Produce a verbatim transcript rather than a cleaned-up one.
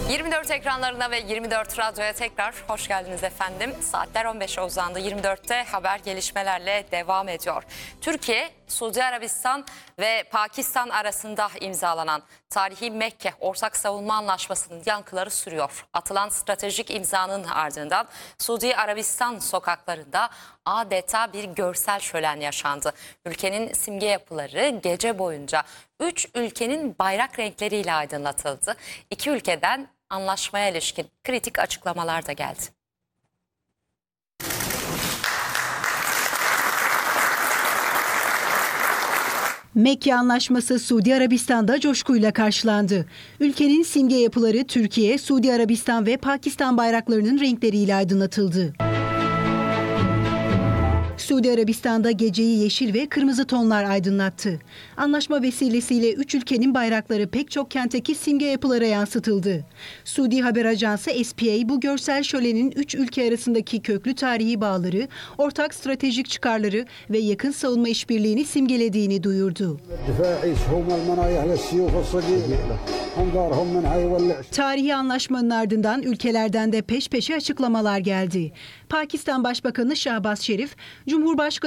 yirmi dört ekranlarına ve yirmi dört radyoya tekrar hoş geldiniz efendim. Saatler on beşe uzandı. yirmi dörtte haber gelişmelerle devam ediyor. Türkiye, Suudi Arabistan ve Pakistan arasında imzalanan tarihi Mekke Ortak Savunma Anlaşması'nın yankıları sürüyor. Atılan stratejik imzanın ardından Suudi Arabistan sokaklarında adeta bir görsel şölen yaşandı. Ülkenin simge yapıları gece boyunca üç ülkenin bayrak renkleriyle aydınlatıldı. İki ülkeden anlaşmaya ilişkin kritik açıklamalar da geldi. Mekke Anlaşması Suudi Arabistan'da coşkuyla karşılandı. Ülkenin simge yapıları Türkiye, Suudi Arabistan ve Pakistan bayraklarının renkleriyle aydınlatıldı. Suudi Arabistan'da geceyi yeşil ve kırmızı tonlar aydınlattı. Anlaşma vesilesiyle üç ülkenin bayrakları pek çok kentteki simge yapılara yansıtıldı. Suudi haber ajansı S P A bu görsel şölenin üç ülke arasındaki köklü tarihi bağları, ortak stratejik çıkarları ve yakın savunma işbirliğini simgelediğini duyurdu. Tarihi anlaşmanın ardından ülkelerden de peş peşe açıklamalar geldi. Pakistan Başbakanı Şahbaz Şerif, Cumhurbaşkanı